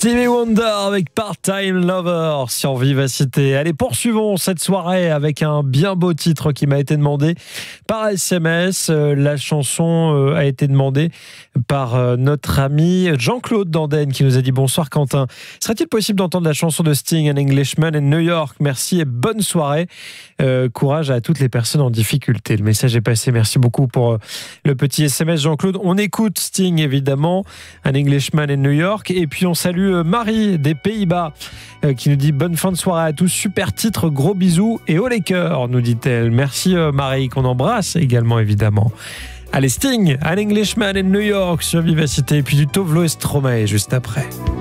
Stevie Wonder avec Part-Time Lover sur Vivacité. Allez, poursuivons cette soirée avec un bien beau titre qui m'a été demandé par SMS. La chanson a été demandée par notre ami Jean-Claude Danden qui nous a dit: bonsoir Quentin, serait-il possible d'entendre la chanson de Sting, An Englishman in New York? Merci et bonne soirée. Courage à toutes les personnes en difficulté. Le message est passé. Merci beaucoup pour le petit SMS, Jean-Claude. On écoute Sting évidemment, An Englishman in New York, et puis on salue Marie des Pays-Bas qui nous dit: bonne fin de soirée à tous, super titre, gros bisous et haut les cœurs, nous dit-elle. Merci Marie, qu'on embrasse également évidemment. Allez, Sting, An Englishman in New York sur Vivacité, et puis du Tovlo et Stromae juste après.